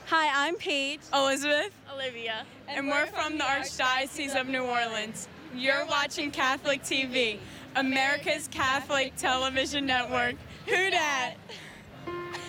Hi, I'm Paige. Elizabeth. Olivia. And we're from the Archdiocese of New Orleans. You're watching Catholic TV, America's Catholic television network. Who dat?